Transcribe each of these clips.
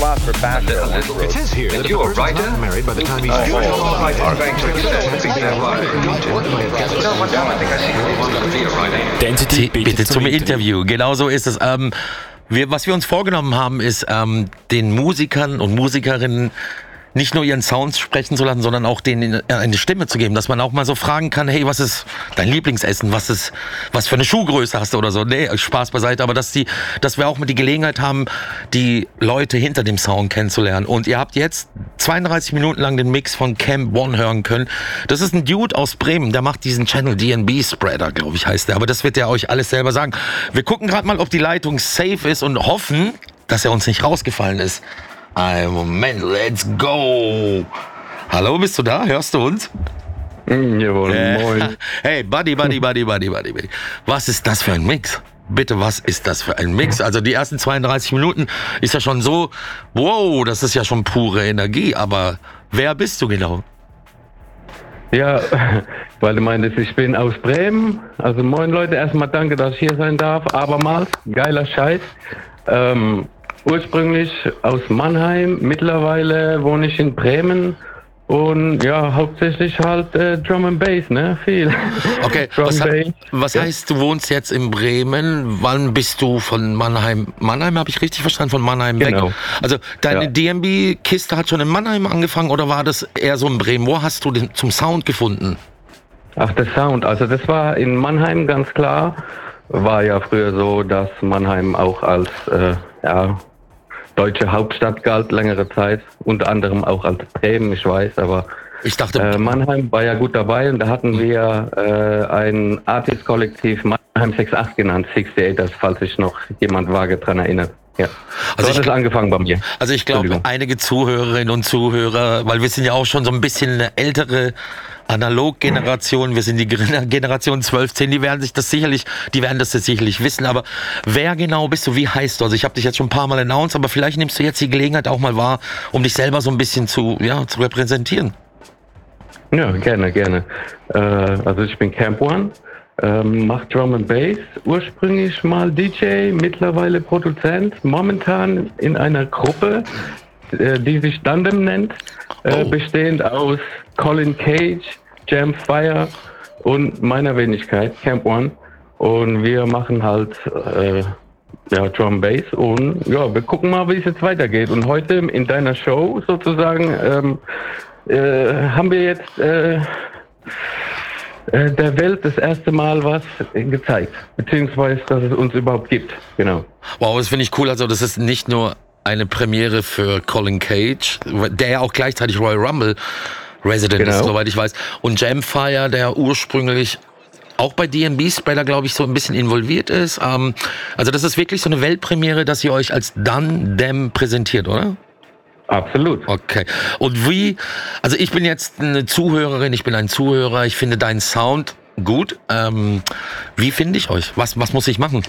spot for Basher. It says here that you are writer married by the time he's Density, bitte zum Interview. Genau so ist es. Was wir uns vorgenommen haben, ist, den Musikern und Musikerinnen nicht nur ihren Sounds sprechen zu lassen, sondern auch denen eine Stimme zu geben, dass man auch mal so fragen kann, hey, was ist dein Lieblingsessen, was für eine Schuhgröße hast du oder so. Nee, Spaß beiseite, aber dass wir auch mal die Gelegenheit haben, die Leute hinter dem Sound kennenzulernen. Und ihr habt jetzt 32 Minuten lang den Mix von Camp One hören können. Das ist ein Dude aus Bremen, der macht diesen Channel DNB Spreader, glaube ich, heißt der. Aber das wird er euch alles selber sagen. Wir gucken gerade mal, ob die Leitung safe ist und hoffen, dass er uns nicht rausgefallen ist. Ein Moment, let's go. Hallo, bist du da? Hörst du uns? Jawohl, moin. Hey, Buddy. Was ist das für ein Mix? Bitte, was ist das für ein Mix? Also die ersten 32 Minuten ist ja schon so, wow, das ist ja schon pure Energie. Aber wer bist du genau? Ja, weil du meintest, ich bin aus Bremen. Also moin Leute, erstmal danke, dass ich hier sein darf. Abermals, geiler Scheiß. Ursprünglich aus Mannheim, mittlerweile wohne ich in Bremen und ja, hauptsächlich halt Drum and Bass, ne? Viel. Okay, was heißt, du wohnst jetzt in Bremen? Wann bist du von Mannheim? Mannheim, habe ich richtig verstanden, von Mannheim genau. weg? Also deine DNB-Kiste hat schon in Mannheim angefangen oder war das eher so in Bremen? Wo hast du den zum Sound gefunden? Ach, der Sound, also das war in Mannheim ganz klar. War ja früher so, dass Mannheim auch als deutsche Hauptstadt galt längere Zeit, unter anderem auch als Bremen, ich weiß, aber ich dachte, Mannheim war ja gut dabei und da hatten wir ein Artist-Kollektiv Mannheim 68 genannt, 68ers, falls sich noch jemand vage dran erinnert. Ja, also so hat es angefangen bei mir. Also ich glaube, einige Zuhörerinnen und Zuhörer, weil wir sind ja auch schon so ein bisschen eine ältere Analog-Generation, wir sind die Generation 1210, die werden das sicherlich wissen, aber wer genau bist du, wie heißt du? Also ich habe dich jetzt schon ein paar Mal announced, aber vielleicht nimmst du jetzt die Gelegenheit auch mal wahr, um dich selber so ein bisschen zu repräsentieren. Ja, gerne. Also ich bin Camp One, mach Drum and Bass, ursprünglich mal DJ, mittlerweile Produzent, momentan in einer Gruppe, die sich Tandem nennt, bestehend aus Colin Cage, Jamfire und meiner Wenigkeit, Camp One. Und wir machen halt Drum Bass und ja, wir gucken mal, wie es jetzt weitergeht. Und heute in deiner Show sozusagen haben wir jetzt der Welt das erste Mal was gezeigt, beziehungsweise dass es uns überhaupt gibt. Genau. Wow, das finde ich cool. Also das ist nicht nur eine Premiere für Colin Cage, der ja auch gleichzeitig Royal Rumble Resident ist, soweit ich weiß. Und Jamfire, der ursprünglich auch bei DNB Spreader, glaube ich, so ein bisschen involviert ist. Also das ist wirklich so eine Weltpremiere, dass ihr euch als Dun Dem präsentiert, oder? Absolut. Okay. Und also ich bin jetzt eine Zuhörerin, ich bin ein Zuhörer, ich finde deinen Sound gut. Wie finde ich euch? Was muss ich machen?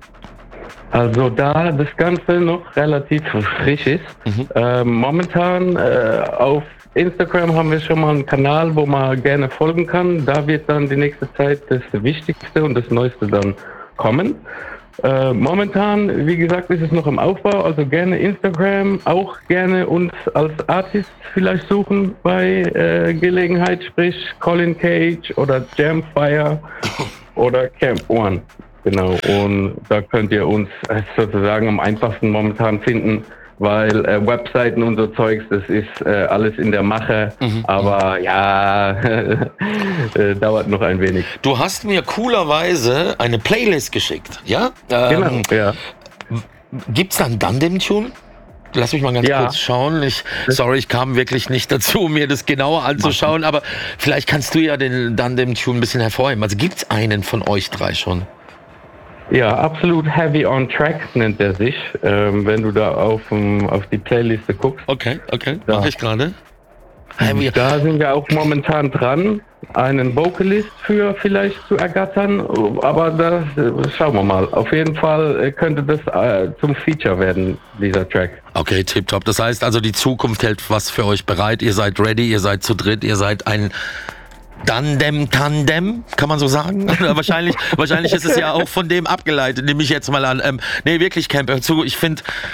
Also da das Ganze noch relativ frisch ist, momentan auf Instagram haben wir schon mal einen Kanal, wo man gerne folgen kann. Da wird dann die nächste Zeit das Wichtigste und das Neueste dann kommen. Momentan, wie gesagt, ist es noch im Aufbau, also gerne Instagram, auch gerne uns als Artist vielleicht suchen bei Gelegenheit, sprich Colin Cage oder Jamfire oder Camp One. Genau, und da könnt ihr uns sozusagen am einfachsten momentan finden, weil Webseiten und so Zeugs, das ist alles in der Mache, aber ja, dauert noch ein wenig. Du hast mir coolerweise eine Playlist geschickt, ja? Genau, ja. Gibt's da einen Dundem-Tune? Lass mich mal ganz kurz schauen. Ich kam wirklich nicht dazu, mir das genauer anzuschauen, aber vielleicht kannst du ja den Dundem-Tune ein bisschen hervorheben. Also gibt's einen von euch drei schon? Ja, absolut Heavy on Track nennt er sich, wenn du da auf die Playliste guckst. Okay, mach ich gerade. Da sind wir auch momentan dran, einen Vocalist für vielleicht zu ergattern, aber das schauen wir mal. Auf jeden Fall könnte das zum Feature werden, dieser Track. Okay, tipptopp. Das heißt also, die Zukunft hält was für euch bereit. Ihr seid ready, ihr seid zu dritt, ihr seid ein Tandem, kann man so sagen? wahrscheinlich ist es ja auch von dem abgeleitet, nehme ich jetzt mal an. Nee, wirklich, Camp, hör zu, ich finde,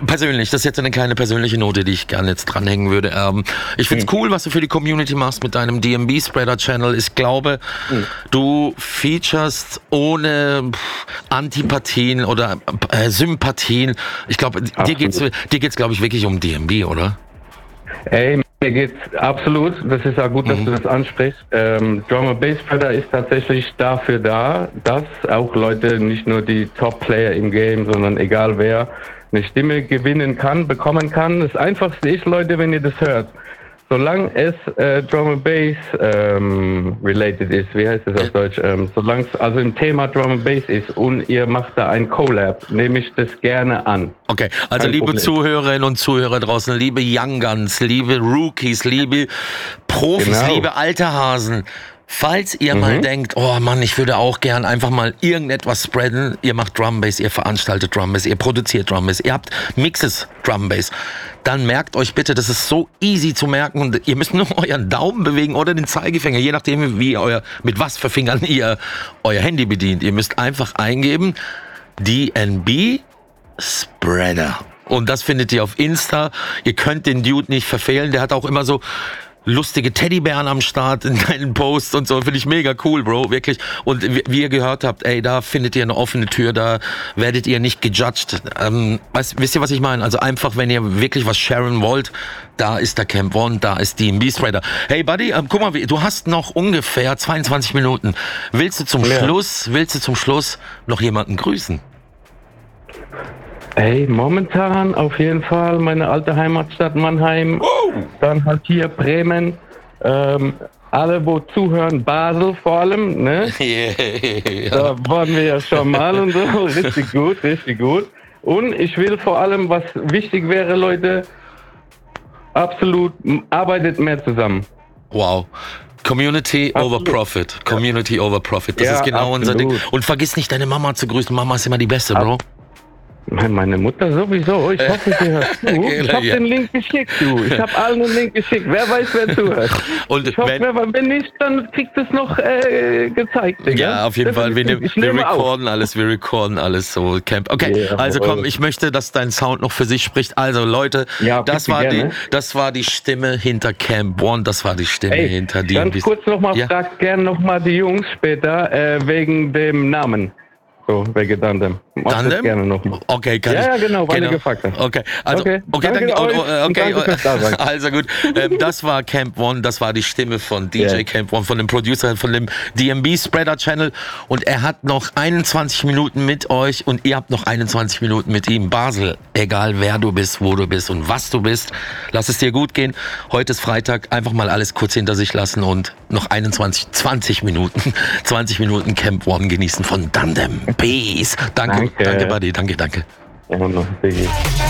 persönlich, das ist jetzt eine kleine persönliche Note, die ich gerne jetzt dranhängen würde. Ich find's cool, was du für die Community machst mit deinem DMB Spreader Channel. Ich glaube, du featurest ohne Antipathien oder Sympathien. Ich glaube, dir geht's, glaube ich, wirklich um DMB, oder? Ey, mir geht's absolut. Das ist auch gut, dass du das ansprichst. Drum & Bass Spreader ist tatsächlich dafür da, dass auch Leute, nicht nur die Top-Player im Game, sondern egal wer, eine Stimme gewinnen kann, bekommen kann. Das Einfachste ist, Leute, wenn ihr das hört, solange es Drum & Bass related ist, wie heißt das auf Deutsch, solange es also im Thema Drum & Bass ist und ihr macht da ein Collab, nehme ich das gerne an. Okay, also Kein liebe Problem. Zuhörerinnen und Zuhörer draußen, liebe Young Guns, liebe Rookies, liebe Profis, Genau. liebe alte Hasen, falls ihr mal denkt, oh Mann, ich würde auch gern einfach mal irgendetwas spreaden, ihr macht Drum Bass, ihr veranstaltet Drum Bass, ihr produziert Drum Bass, ihr habt Mixes Drum Bass, dann merkt euch bitte, das ist so easy zu merken und ihr müsst nur euren Daumen bewegen oder den Zeigefinger, je nachdem wie mit was für Fingern ihr euer Handy bedient. Ihr müsst einfach eingeben, DNB Spreader. Und das findet ihr auf Insta. Ihr könnt den Dude nicht verfehlen. Der hat auch immer so lustige Teddybären am Start in deinen Posts und so. Finde ich mega cool, Bro, wirklich. Und wie ihr gehört habt, ey, da findet ihr eine offene Tür, da werdet ihr nicht gejudged. Wisst ihr, was ich meine? Also einfach, wenn ihr wirklich was sharen wollt, da ist der Camp One, da ist DMB Spreader. Hey, Buddy, guck mal, du hast noch ungefähr 22 Minuten. Willst du zum Schluss noch jemanden grüßen? Ey, momentan auf jeden Fall meine alte Heimatstadt Mannheim, dann halt hier Bremen, alle, wo zuhören, Basel vor allem, ne? Da waren wir ja schon mal und so, richtig gut, richtig gut. Und ich will vor allem, was wichtig wäre, Leute, absolut, arbeitet mehr zusammen. Wow. Community over Profit. Community over Profit. Das Ja, ist genau unser Ding. absolut. Und vergiss nicht, deine Mama zu grüßen. Mama ist immer die Beste, Bro. Meine Mutter sowieso. Ich hoffe, sie hört zu. Ich habe den Link geschickt, du. Ich habe allen den Link geschickt. Wer weiß, wer zuhört. Und Ich hoffe, wenn nicht, dann kriegt es noch gezeigt, Digga. ja, auf jeden Das Fall. ist- Wir ich nehme auf. recorden alles so. Camp. Okay, Ja, also komm, jawohl. ich möchte, dass dein Sound noch für sich spricht. Also Leute, Ja, das bitte war gerne. das war die Stimme hinter Camp One. Das war die Stimme Ey, hinter die. ganz kurz nochmal, Ja. fragt gerne nochmal die Jungs später wegen dem Namen. So, wegen Tandem. Mach das Tandem? gerne nochmal. Okay, kann Ja, ich. ja, genau, weil du gefragt hast. Okay, also, Okay, danke danke. euch und Okay, danke fürs Dasein. also gut. Das war Camp One, das war die Stimme von DJ Ja. Camp One, von dem Producer, von dem DMB Spreader Channel. Und er hat noch 21 Minuten mit euch und ihr habt noch 21 Minuten mit ihm. Basel, egal wer du bist, wo du bist und was du bist, lass es dir gut gehen. Heute ist Freitag, einfach mal alles kurz hinter sich lassen und noch 20 Minuten Camp One genießen von Tandem Bass. Danke, Danke. Buddy, danke. Ja, noch, Diggi.